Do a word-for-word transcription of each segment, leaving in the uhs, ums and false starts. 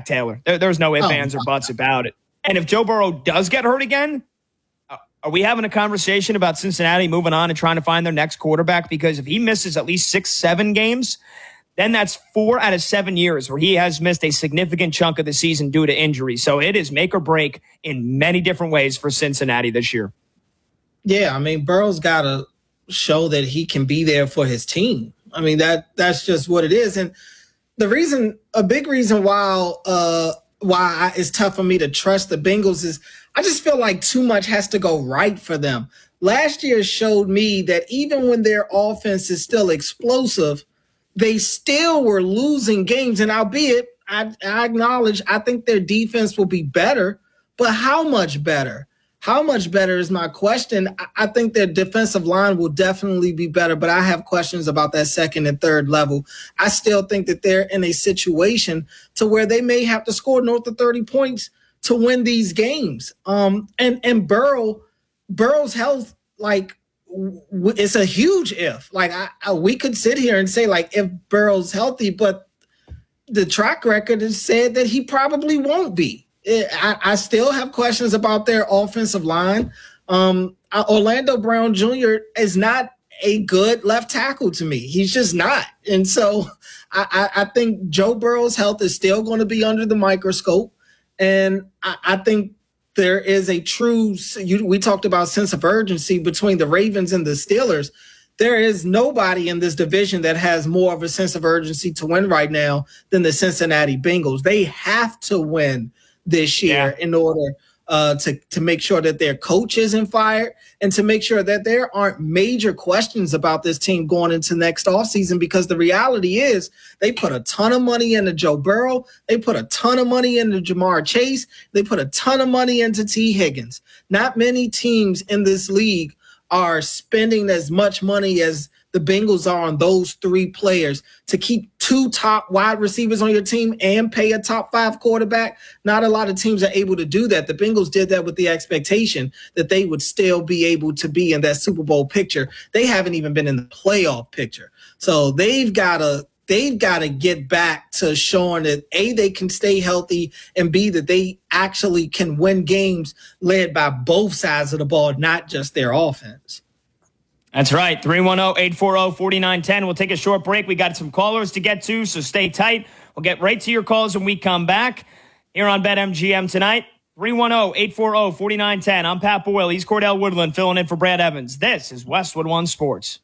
Taylor. There, there's no ifs, Oh. ands, or buts about it. And if Joe Burrow does get hurt again, uh, are we having a conversation about Cincinnati moving on and trying to find their next quarterback? Because if he misses at least six, seven games, then that's four out of seven years where he has missed a significant chunk of the season due to injury. So it is make or break in many different ways for Cincinnati this year. Yeah, I mean, Burrow's got to show that he can be there for his team. I mean, that that's just what it is. And the reason, a big reason why uh, why it's tough for me to trust the Bengals is I just feel like too much has to go right for them. Last year showed me that even when their offense is still explosive, they still were losing games. And albeit, I, I acknowledge, I think their defense will be better, but how much better? How much better is my question. I think their defensive line will definitely be better, but I have questions about that second and third level. I still think that they're in a situation to where they may have to score north of thirty points to win these games. Um, and, and Burrow, Burrow's health, like, w- it's a huge if. Like, I, I, we could sit here and say, like, if Burrow's healthy, but the track record has said that he probably won't be. I, I still have questions about their offensive line. Um, Orlando Brown Junior is not a good left tackle to me. He's just not. And so I, I, I think Joe Burrow's health is still going to be under the microscope. And I, I think there is a true, you, we talked about sense of urgency between the Ravens and the Steelers. There is nobody in this division that has more of a sense of urgency to win right now than the Cincinnati Bengals. They have to win this year yeah. in order uh, to, to make sure that their coach isn't fired and to make sure that there aren't major questions about this team going into next offseason, because the reality is they put a ton of money into Joe Burrow. They put a ton of money into Jamar Chase. They put a ton of money into T. Higgins. Not many teams in this league are spending as much money as the Bengals are on those three players to keep two top wide receivers on your team and pay a top five quarterback. Not a lot of teams are able to do that. The Bengals did that with the expectation that they would still be able to be in that Super Bowl picture. They haven't even been in the playoff picture. So they've got to they've got to get back to showing that A, they can stay healthy, and B, that they actually can win games led by both sides of the ball, not just their offense. That's right. three one zero, eight four zero, four nine one zero. We'll take a short break. We got some callers to get to, so stay tight. We'll get right to your calls when we come back here on BetMGM tonight. three one zero, eight four zero, four nine one zero. I'm Pat Boyle. He's Cordell Woodland filling in for Brad Evans. This is Westwood One Sports.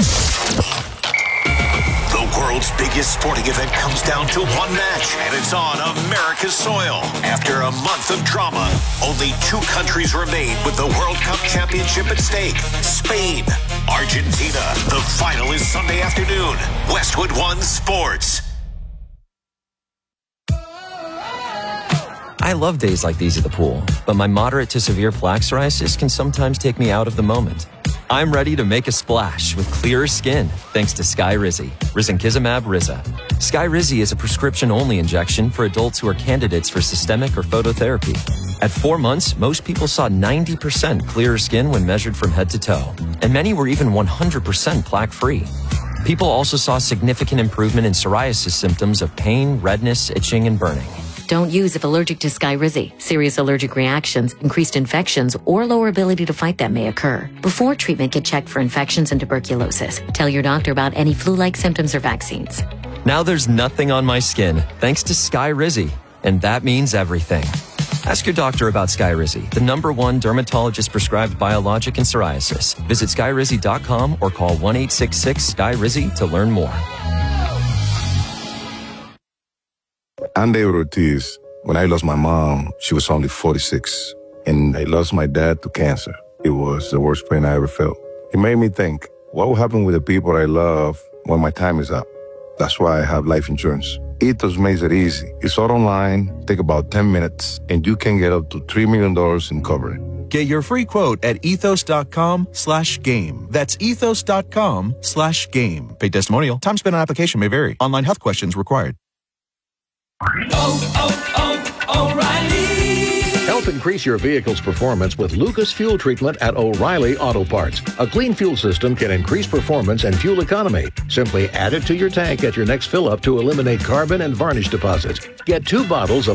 The world's biggest sporting event comes down to one match, and it's on America's soil. After a month of drama, only two countries remain with the World Cup championship at stake. Spain, Argentina. The final is Sunday afternoon. Westwood One Sports. I love days like these at the pool, but my moderate to severe plaque psoriasis can sometimes take me out of the moment. I'm ready to make a splash with clearer skin thanks to Skyrizi, risankizumab Riza. Skyrizi is a prescription-only injection for adults who are candidates for systemic or phototherapy. At four months, most people saw ninety percent clearer skin when measured from head to toe, and many were even one hundred percent plaque-free. People also saw significant improvement in psoriasis symptoms of pain, redness, itching, and burning. Don't use if allergic to Skyrizi. Serious allergic reactions, increased infections, or lower ability to fight them may occur. Before treatment, get checked for infections and tuberculosis. Tell your doctor about any flu-like symptoms or vaccines. Now there's nothing on my skin thanks to Skyrizi, and that means everything. Ask your doctor about Skyrizi, the number one dermatologist-prescribed biologic in psoriasis. Visit skyrizi dot com or call one eight six six, S K Y R I Z I to learn more. I'm David Ortiz. When I lost my mom, she was only forty-six, and I lost my dad to cancer. It was the worst pain I ever felt. It made me think, what will happen with the people I love when my time is up? That's why I have life insurance. Ethos makes it easy. It's all online, take about ten minutes, and you can get up to three million dollars in coverage. Get your free quote at ethos.com slash game. That's ethos.com slash game. Paid testimonial. Time spent on application may vary. Online health questions required. Oh, oh, oh, O'Reilly. Help increase your vehicle's performance with Lucas Fuel Treatment at O'Reilly Auto Parts. A clean fuel system can increase performance and fuel economy. Simply add it to your tank at your next fill-up to eliminate carbon and varnish deposits. Get two bottles of